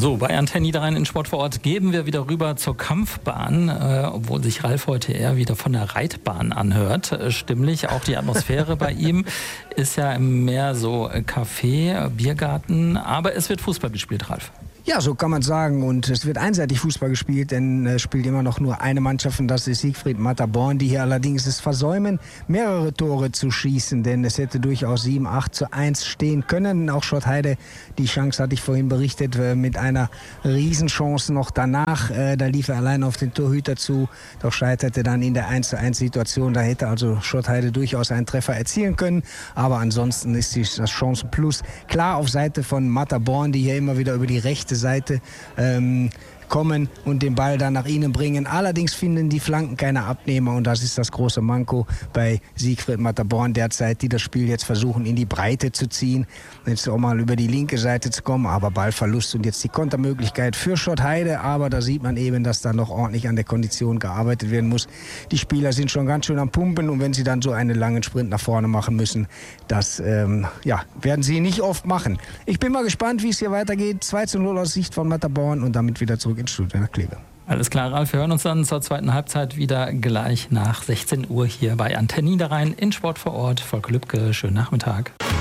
So, bei Antenne Niederrhein in Sport vor Ort geben wir wieder rüber zur Kampfbahn, obwohl sich Ralf heute eher wieder von der Reitbahn anhört. Stimmlich, auch die Atmosphäre bei ihm ist ja mehr so Café, Biergarten, aber es wird Fußball gespielt, Ralf. Ja, so kann man sagen. Und es wird einseitig Fußball gespielt, denn es spielt immer noch nur eine Mannschaft und das ist Siegfried Matabborn, die hier allerdings es versäumen, mehrere Tore zu schießen, denn es hätte durchaus 7-8-1 stehen können. Auch Schottheide, die Chance hatte ich vorhin berichtet, mit einer Riesenchance noch danach. Da lief er allein auf den Torhüter zu, doch scheiterte dann in der 1-1-Situation. Da hätte also Schottheide durchaus einen Treffer erzielen können, aber ansonsten ist das Chancenplus klar auf Seite von Matabborn, die hier immer wieder über die rechte Seite kommen und den Ball dann nach ihnen bringen. Allerdings finden die Flanken keine Abnehmer und das ist das große Manko bei Siegfried Matabborn derzeit, die das Spiel jetzt versuchen in die Breite zu ziehen, jetzt auch mal über die linke Seite zu kommen, aber Ballverlust und jetzt die Kontermöglichkeit für Schottheide, aber da sieht man eben, dass da noch ordentlich an der Kondition gearbeitet werden muss. Die Spieler sind schon ganz schön am Pumpen und wenn sie dann so einen langen Sprint nach vorne machen müssen, das werden sie nicht oft machen. Ich bin mal gespannt, wie es hier weitergeht. 2:0 aus Sicht von Matabborn und damit wieder zurück ins Studio nach Kleve. Alles klar, Ralf. Wir hören uns dann zur zweiten Halbzeit wieder gleich nach 16 Uhr hier bei Antenne Niederrhein in Sport vor Ort. Volker Lübke, schönen Nachmittag.